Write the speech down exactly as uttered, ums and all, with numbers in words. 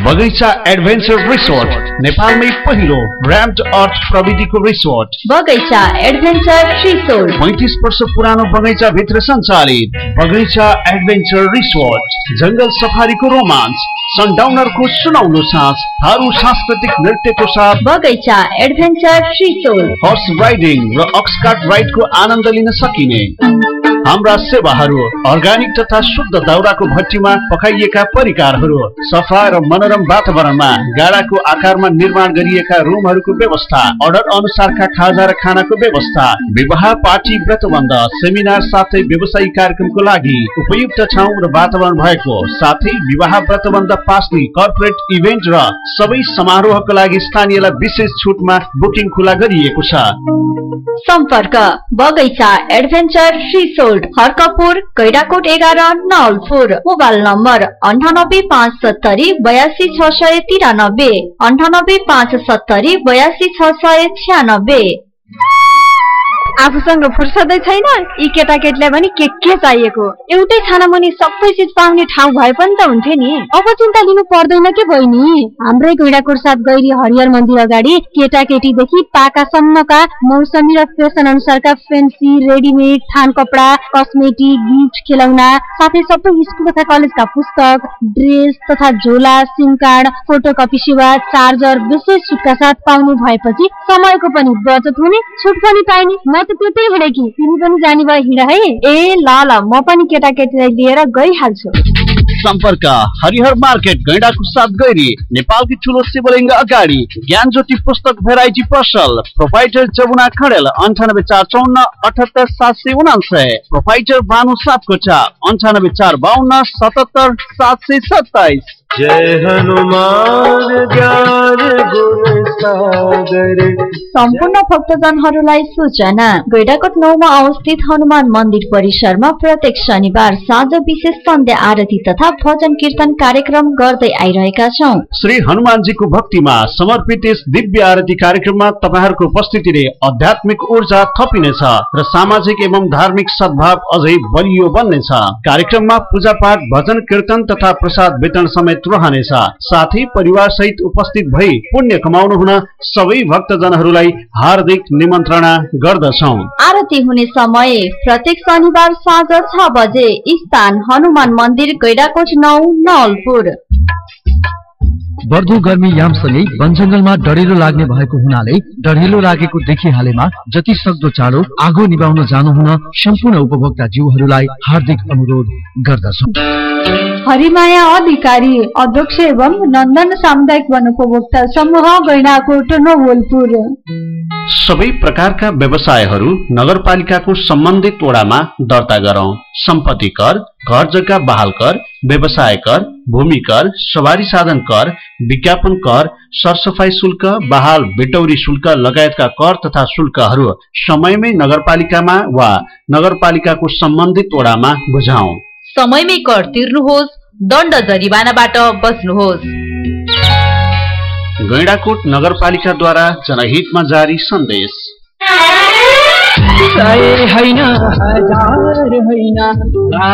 बगैंचा adventure resort नेपालमै पहिलो र्याम्ड अर्थ प्रविधिको रिसोर्ट बगैंचा एडभेन्चर रिसोर्ट पैंतीस वर्ष पुरानो बगैंचा भित्र सञ्चालित बगैंचा एडभेन्चर रिसोर्ट जंगल सफारीको रोमाञ्च सनडाउनरको सुनौलो सास थारू सांस्कृतिक नृत्यको साथ बगैंचा एडभेन्चर रिसोर्ट हर्स राइडिङ र अक्सकार्ट राइडको आनन्द लिन सकिने हाम्रा सेवाहरू अर्ग्यानिक तथा शुद्ध दाउराको भट्टीमा पकाइएका परिकारहरू सफा र मनोरम वातावरणमा गाडाको आकारमा निर्माण गरिएका रुमहरूको व्यवस्था अर्डर अनुसारका खाजा र खानाको व्यवस्था विवाह पार्टी व्रतबन्ध सेमिनार साथै व्यवसायिक कार्यक्रमको लागि उपयुक्त ठाउँ र वातावरण भएको साथै विवाह व्रतबन्ध पास्ने कर्पोरेट इभेन्ट र सबै समारोहको लागि स्थानीयलाई विशेष छुटमा बुकिङ खुला गरिएको छ। सम्पर्क बगैंचा एडभेन्चर रिसोर्ट हर्कपुर कैडाकोट एघार नौलपुर मोबाइल नम्बर अन्ठानब्बे पाँच सत्तरी बयासी छ सय तिरानब्बे अन्ठानब्बे पाँच सत्तरी बयासी छ सय छ्यानब्बे। आफूसँग फुर्सदै छैन यी केटाकेटीलाई पनि के के चाहिएको एउटै छानामुनि सबै चिज पाउने ठाउँ भए पनि त हुन्थ्यो नि। अब चिन्ता लिनु पर्दैन के बहिनी, हाम्रै गैडाकोट साथ गैरी हरिहर मन्दिर अगाडि केटाकेटीदेखि पाकासम्मका मौसमी र फेसन अनुसारका फेन्सी रेडिमेड थान कपडा कस्मेटिक गिफ्ट खेलौना साथै सबै स्कुल तथा कलेजका पुस्तक ड्रेस तथा झोला सिम कार्ड फोटोकपी सेवा चार्जर विशेष छुटका साथ पाउने भएपछि समयको पनि बचत हुने छुट पनि पाइने। म त त्यतै हिँडे कि तिमी पनि जाने भए हिँड है। ए ल ल म पनि केटाकेटीलाई लिएर गइहाल्छु। सम्पर्क हरिहर मार्केट गैंडाको साथ गैरी नेपालकी ठुलो शिवलिङ्ग अगाडि ज्ञान ज्योति पुस्तक भेराइटी पसल प्रोपाइटर जमुना खडेल अन्ठानब्बे चार चौन्न अठहत्तर सात सय उनासय प्रोपाइटर भानु सापकोटा अन्ठानब्बे चार बाहन्न सतहत्तर सात सय सत्ताइस। जय हनुमान ज्ञान गुण सागर। सम्पूर्ण भक्तजनहरूलाई सूचना गैडाकोट नौमा अवस्थित हनुमान मन्दिर परिसरमा प्रत्येक शनिबार साँझ विशेष सन्ध्या आरती तथा भजन कीर्तन कार्यक्रम गर्दै आइरहेका छौं। श्री हनुमानजीको भक्तिमा समर्पित यस दिव्य आरती कार्यक्रममा तपाईहरूको उपस्थितिले आध्यात्मिक ऊर्जा थपिनेछ र सामाजिक एवं धार्मिक सद्भाव अझै बलियो बन्नेछ। कार्यक्रममा पूजा पाठ भजन कीर्तन तथा प्रसाद वितरण समेत रहनेछ। साथै परिवार सहित उपस्थित भई पुण्य कमाउनु हुन सबै भक्तजनहरूलाई हार्दिक निमन्त्रणा गर्दछौं। आरती हुने समय प्रत्येक शनिबार साँझ छ बजे, स्थान हनुमान मन्दिर गैडाकोट नौ नौलपुर। बढ्दो गर्मी यामसँगै वनजंगलमा डढेलो लाग्ने भएको हुनाले डढेलो लागेको देखिहालेमा जति सक्दो चाँडो आगो निभाउन जानुहुन सम्पूर्ण उपभोक्ता जीवहरूलाई हार्दिक अनुरोध गर्दछौं। हरिमाया अधिकारी अध्यक्ष एवं नन्दन सामुदायिक वन उपभोक्ता समूह गैडाकोट नवलपुर। सबै प्रकारका व्यवसायहरू नगरपालिकाको सम्बन्धित वडामा दर्ता गरौं। सम्पत्ति कर, घर जग्गा बहाल कर, व्यवसाय कर, भूमि कर, सवारी साधन कर, विज्ञापन कर, सरसफाई शुल्क, बहाल बिटौरी शुल्क लगायतका कर तथा शुल्कहरू समयमै नगरपालिकामा वा नगरपालिकाको सम्बन्धित वडामा बुझाउँ। समयमै कर तिर्नुहोस्, दण्ड जरिवानाबाट बच्नुहोस्। गैंडाकोट नगरपालिकाद्वारा जनहितमा जारी सन्देश। सय हैन हजार हैन